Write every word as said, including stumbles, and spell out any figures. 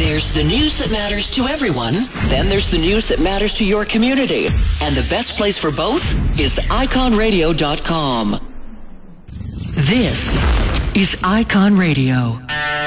There's the news that matters to everyone. Then there's the news that matters to your community. And the best place for both is icon radio dot com. This is Icon Radio.